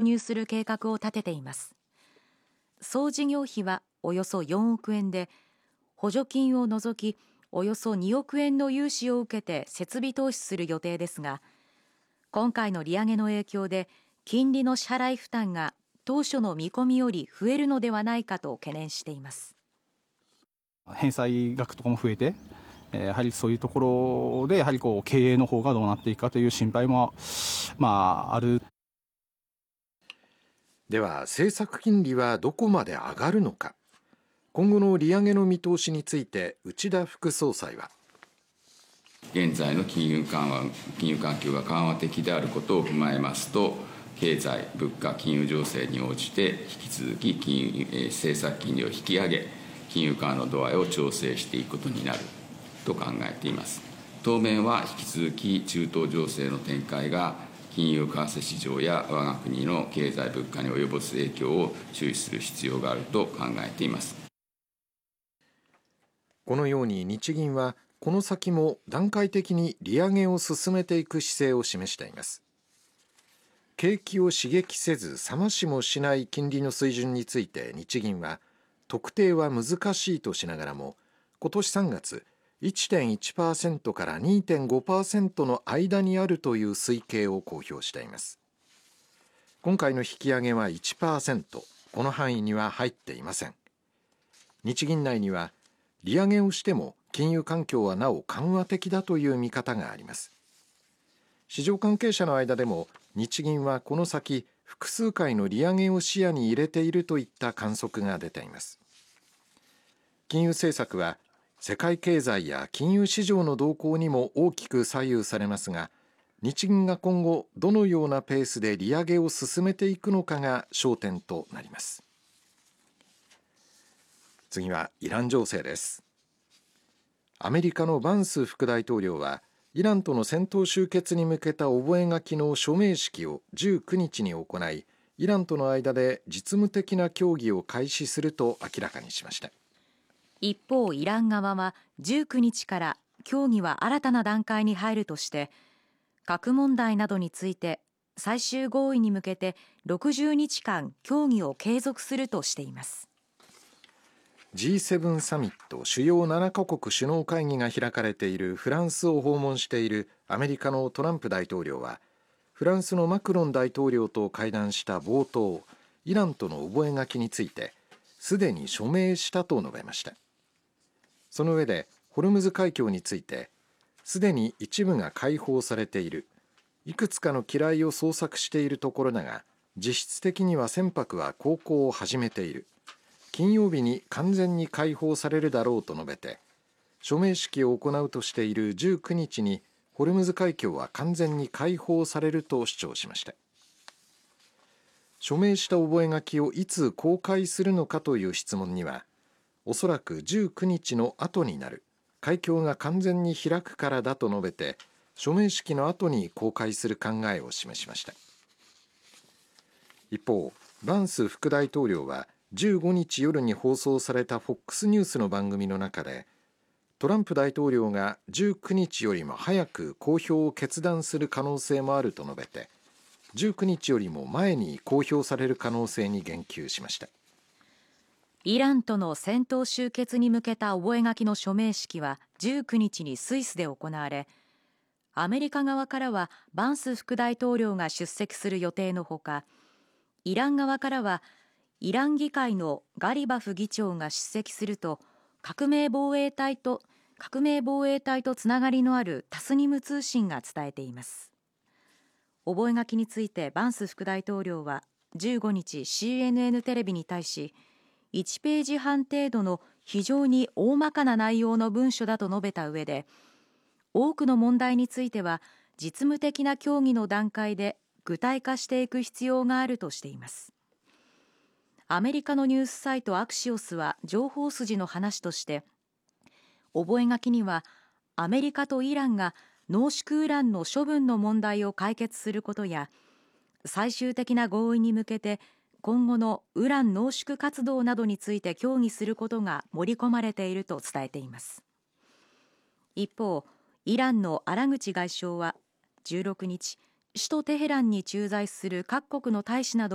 入する計画を立てています。総事業費はおよそ4億円で、補助金を除きおよそ2億円の融資を受けて設備投資する予定ですが、今回の利上げの影響で金利の支払い負担が当初の見込みより増えるのではないかと懸念しています。 返済額とかも増えて、やはりそういうところでやはり経営の方がどうなっていくかという心配もある。 では政策金利はどこまで上がるのか。今後の利上げの見通しについて内田副総裁は、 現在の金融環境が緩和的であることを踏まえますと、経済、物価、金融情勢に応じて引き続き政策金利を引き上げ、金融緩和の度合いを調整していくことになると考えています。当面は引き続き中東情勢の展開が金融為替市場や我が国の経済物価に及ぼす影響を注視する必要があると考えています。 このように日銀はこの先も段階的に利上げを進めていく姿勢を示しています。景気を刺激せず冷ましもしない金利の水準について日銀は、特定は難しいとしながらも、今年3月 1.1% から 2.5% の間にあるという推計を公表しています。今回の引き上げは 1%、この範囲には入っていません。日銀内には利上げをしても金融環境はなお緩和的だという見方があります。市場関係者の間でも日銀はこの先複数回の利上げを視野に入れているといった観測が出ています。金融政策は世界経済や金融市場の動向にも大きく左右されますが、日銀が今後どのようなペースで利上げを進めていくのかが焦点となります。次はイラン情勢です。アメリカのバンス副大統領は、イランとの戦闘終結に向けた覚書の署名式を19日に行い、イランとの間で実務的な協議を開始すると明らかにしました。 一方、イラン側は19日から協議は新たな段階に入るとして、核問題などについて最終合意に向けて60日間協議を継続するとしています。 G7 サミット主要7カ国首脳会議が開かれているフランスを訪問しているアメリカのトランプ大統領は、フランスのマクロン大統領と会談した冒頭、イランとの覚書についてすでに署名したと述べました。その上でホルムズ海峡について、すでに一部が開放されている、いくつかの機雷を捜索しているところだが、実質的には船舶は航行を始めている、金曜日に完全に解放されるだろうと述べて、署名式を行うとしている19日にホルムズ海峡は完全に解放されると主張しました。署名した覚書をいつ公開するのかという質問には、おそらく19日の後になる、海峡が完全に開くからだと述べて、署名式の後に公開する考えを示しました。一方、バンス副大統領は15日夜に放送された FOX ニュースの番組の中で、トランプ大統領が19日よりも早く公表を決断する可能性もあると述べて、19日よりも前に公表される可能性に言及しました。 イランとの戦闘終結に向けた覚書の署名式は19日にスイスで行われ、アメリカ側からはバンス副大統領が出席する予定のほか、イラン側からはイラン議会のガリバフ議長が出席すると、革命防衛隊とつながりのあるタスニム通信が伝えています。覚書についてバンス副大統領は15日 CNN テレビに対し、1ページ半程度の非常に大まかな内容の文書だと述べた上で、多くの問題については実務的な協議の段階で具体化していく必要があるとしています。アメリカのニュースサイトアクシオスは情報筋の話として、覚書にはアメリカとイランが濃縮ウランの処分の問題を解決することや、最終的な合意に向けて今後のウラン濃縮活動などについて協議することが盛り込まれていると伝えています。一方、イランのアラグチ外相は16日、首都テヘランに駐在する各国の大使など